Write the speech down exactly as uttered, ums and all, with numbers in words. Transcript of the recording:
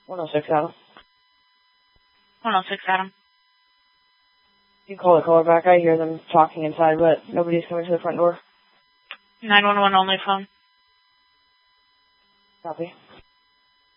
one oh six, Adam. one oh six, Adam. You can call the caller back. I hear them talking inside, but nobody's coming to the front door. nine one one only phone. Copy.